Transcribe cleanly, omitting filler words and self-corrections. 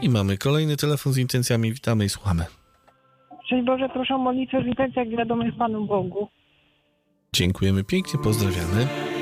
I mamy kolejny telefon z intencjami. Witamy i słuchamy. Szczęść Boże, proszę o modlitwę w intencjach wiadomych Panu Bogu. Dziękujemy pięknie, pozdrawiamy.